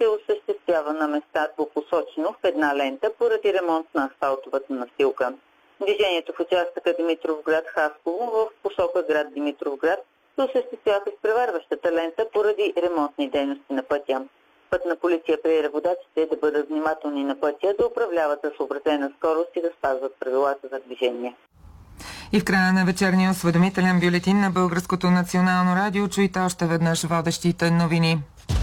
се осъществява на места двупосочно в една лента поради ремонт на асфалтовата настилка. Движението в участъка Димитровград-Хасково в посока град Димитровград се осъществява в изпреварващата лента поради ремонтни дейности на пътя. Пътна полиция прие водачите да бъдат внимателни на пътя, да управляват със съобразена скорост и да спазват правилата за движение. И в края на вечерния осведомителен бюлетин на Българското национално радио чуйте още веднъж водещите новини.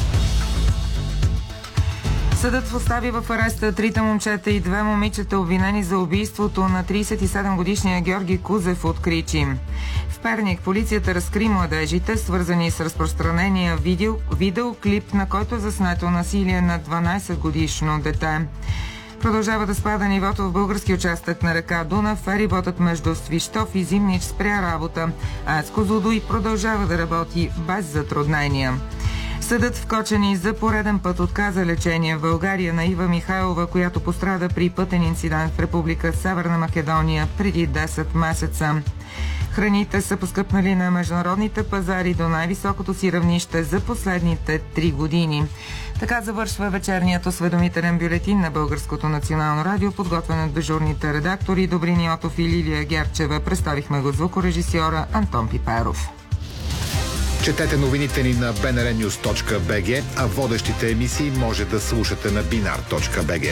Съдът остави в ареста 3 момчета и 2 момичета, обвинени за убийството на 37-годишния Георги Кузев от Кричи. В Перник полицията разкри младежите, свързани с разпространения видеоклип, на който е заснето насилие на 12-годишно дете. Продължава да спада нивото в български участък на река Дунав. Фериботът между Свищов и Зимнич спря работа, а АЕЦ Козлодуй продължава да работи без затруднения. Съдът в Кочани за пореден път отказа лечение в България на Ива Михайлова, която пострада при пътен инцидент в Република Северна Македония преди 10 месеца. Храните са поскъпнали на международните пазари до най-високото си равнище за последните 3 години. Така завършва вечерният осведомителен бюлетин на Българското национално радио, подготвен от дежурните редактори Добрин Йотов и Лилия Герчева. Представихме го звукорежисьора Антон Пиперов. Четете новините ни на bnrnews.bg, а водещите емисии може да слушате на binar.bg.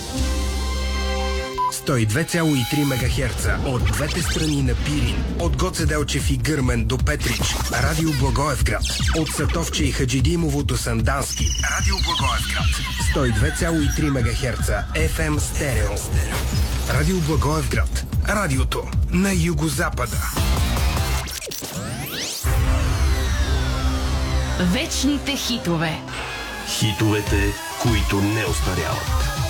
102,3 МГц от двете страни на Пирин, от Гоце Делчев и Гърмен до Петрич, Радио Благоевград, от Сатовче и Хаджидимово до Сандански, Радио Благоевград, 102,3 МГц FM стерео. Радио Благоевград, радиото на югозапада. Вечните хитове. Хитовете, които не остаряват.